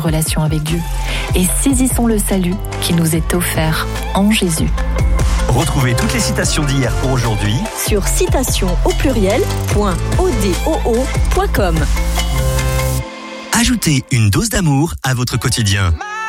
relation avec Dieu et saisissons le salut qui nous est offert en Jésus. Retrouvez toutes les citations d'hier pour aujourd'hui sur citations.odoo.com. Ajoutez une dose d'amour à votre quotidien.